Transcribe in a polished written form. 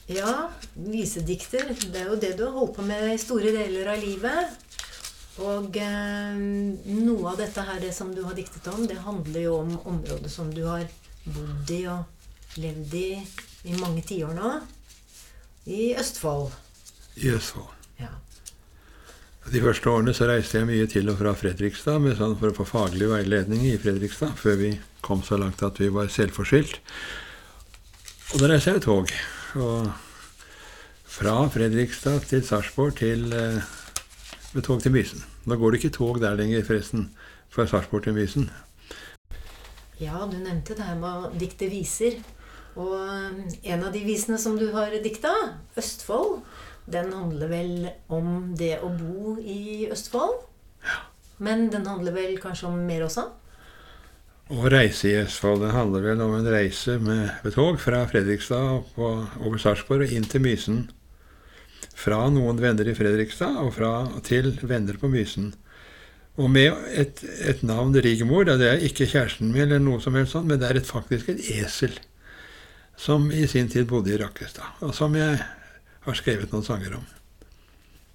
Ja, visedikter, det jo det du har holdt på med i store deler av livet. Og noe av dette her, det som du har diktet om, det handler jo om området som du har bodd i og levd i mange tiår nå. I Østfold. I Østfold. Ja. De første årene så reiste jeg mye til og fra Fredrikstad med sånn for å få faglig veiledning i Fredrikstad, før vi kom så langt at vi var selvforskyldt. Og da reiste jeg tog. Og fra Fredrikstad til Sarpsborg med tog til Mysen. Da går det ikke tog der lenger, forresten, fra Sarpsborg til Mysen. Ja, du nevnte det her med å dikte viser. Og en av de visene som du har dikta, Østfold, den handler vel om det å bo i Østfold. Ja. Men den handler vel kanskje om mer også? Å reise i Østfold, det handler vel om en reise med tog fra Fredrikstad over Sarpsborg og inn til Mysen. Fra noen venner i Fredrikstad og til venner på Mysen. Og med et navn, Rigmor, det er ikke kjæresten min eller noe som helst sånt, men det er faktisk et esel som i sin tid bodde i Rakkestad, og som jeg har skrevet noen sanger om.